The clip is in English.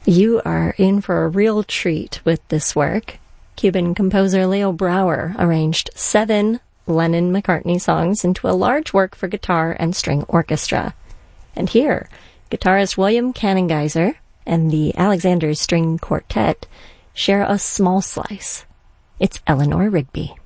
You are in for a real treat with this work. Cuban composer Leo Brouwer arranged 7 Lennon-McCartney songs into a large work for guitar and string orchestra. And here, guitarist William Cannengeiser and the Alexander String Quartet share a small slice. It's Eleanor Rigby.